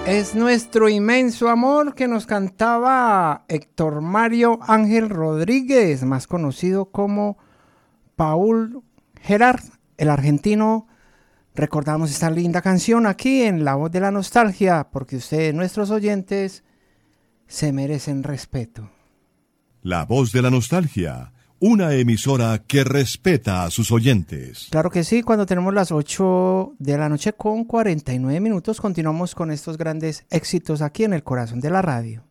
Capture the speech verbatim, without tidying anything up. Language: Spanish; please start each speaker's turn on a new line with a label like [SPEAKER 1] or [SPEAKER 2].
[SPEAKER 1] Es nuestro inmenso amor que nos cantaba Héctor Mario Ángel Rodríguez, más conocido como Paul Gerard, el argentino. Recordamos esta linda canción aquí en La Voz de la Nostalgia, porque ustedes, nuestros oyentes, se merecen respeto.
[SPEAKER 2] La Voz de la Nostalgia, una emisora que respeta a sus oyentes.
[SPEAKER 1] Claro que sí, cuando tenemos las ocho de la noche con cuarenta y nueve minutos, continuamos con estos grandes éxitos aquí en el corazón de la radio.